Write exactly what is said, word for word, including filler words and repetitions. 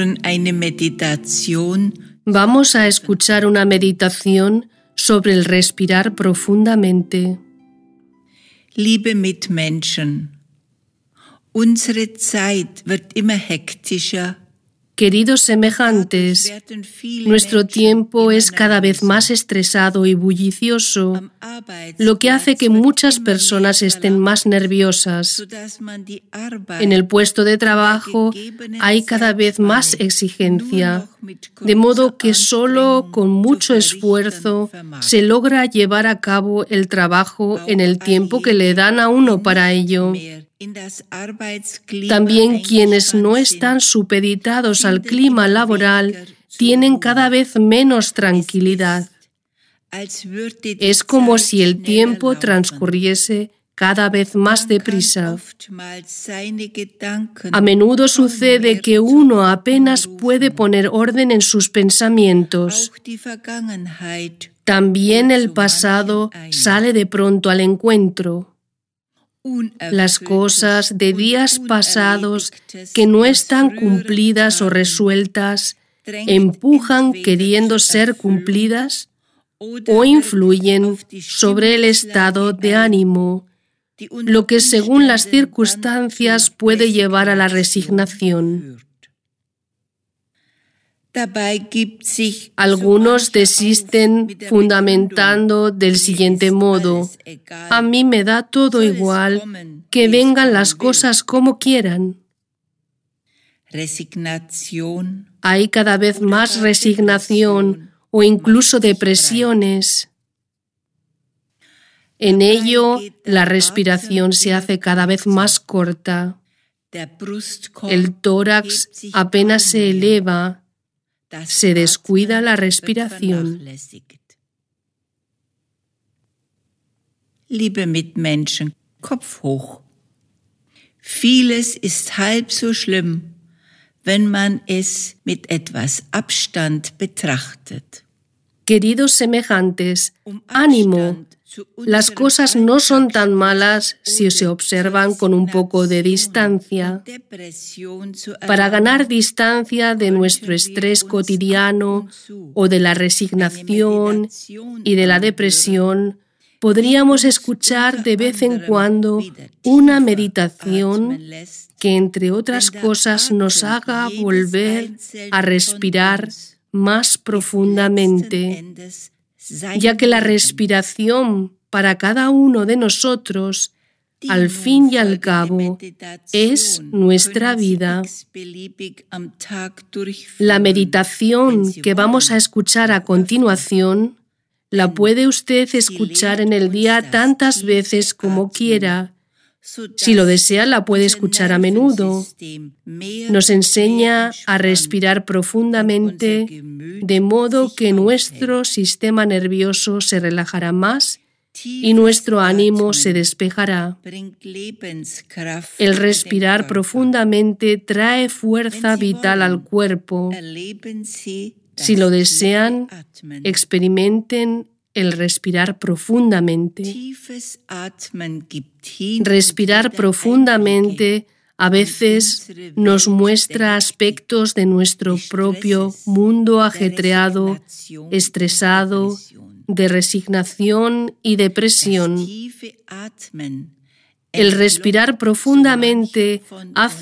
Eine Meditation. Vamos a escuchar una meditación sobre el respirar profundamente. Liebe Mitmenschen, unsere Zeit wird immer hektischer. Queridos semejantes, nuestro tiempo es cada vez más estresado y bullicioso, lo que hace que muchas personas estén más nerviosas. En el puesto de trabajo hay cada vez más exigencia, de modo que solo con mucho esfuerzo se logra llevar a cabo el trabajo en el tiempo que le dan a uno para ello. También quienes no están supeditados al clima laboral tienen cada vez menos tranquilidad. Es como si el tiempo transcurriese cada vez más deprisa. A menudo sucede que uno apenas puede poner orden en sus pensamientos. También el pasado sale de pronto al encuentro. Las cosas de días pasados que no están cumplidas o resueltas empujan queriendo ser cumplidas o influyen sobre el estado de ánimo, lo que según las circunstancias puede llevar a la resignación. Algunos desisten fundamentando del siguiente modo: a mí me da todo igual, que vengan las cosas como quieran. Hay cada vez más resignación o incluso depresiones. En ello, la respiración se hace cada vez más corta. El tórax apenas se eleva. Se descuida la respiración. Liebe Mitmenschen, Kopf hoch. Vieles ist halb so schlimm, wenn man es mit etwas Abstand betrachtet. Queridos semejantes, ánimo. Las cosas no son tan malas si se observan con un poco de distancia. Para ganar distancia de nuestro estrés cotidiano o de la resignación y de la depresión, podríamos escuchar de vez en cuando una meditación que, entre otras cosas, nos haga volver a respirar más profundamente, ya que la respiración para cada uno de nosotros, al fin y al cabo, es nuestra vida. La meditación que vamos a escuchar a continuación la puede usted escuchar en el día tantas veces como quiera. Si lo desea, la puede escuchar a menudo. Nos enseña a respirar profundamente, de modo que nuestro sistema nervioso se relajará más y nuestro ánimo se despejará. El respirar profundamente trae fuerza vital al cuerpo. Si lo desean, experimenten el respirar profundamente. Respirar profundamente a veces nos muestra aspectos de nuestro propio mundo ajetreado, estresado, de resignación y depresión. El respirar profundamente hace